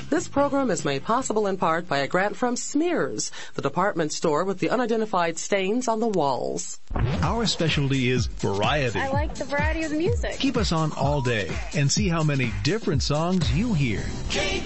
This program is made possible in part by a grant from Smears, the department store with the unidentified stains on the walls. Our specialty is variety. I like the variety of the music. Keep us on all day and see how many different songs you hear.